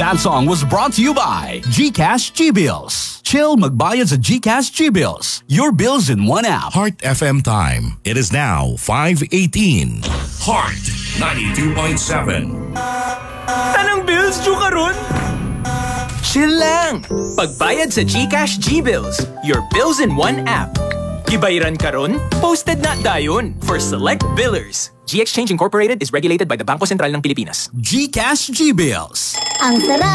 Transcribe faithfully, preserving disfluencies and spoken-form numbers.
That song was brought to you by GCash G-Bills. Chill magbayad sa GCash G-Bills. Your bills in one app. Heart F M time. It is now five eighteen. Heart ninety-two point seven. Tanang bills due karon? Chill lang. Pagbayad sa GCash G-Bills. Your bills in one app. Gibayaran karon? Posted na dayon for select billers. G-Exchange Incorporated is regulated by the Bangko Sentral ng Pilipinas. GCash G-Bills. Ang sarap!